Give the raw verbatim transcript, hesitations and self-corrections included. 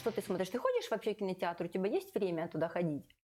Что ты смотришь? Ты ходишь вообще в кинотеатр? У тебя есть время туда ходить?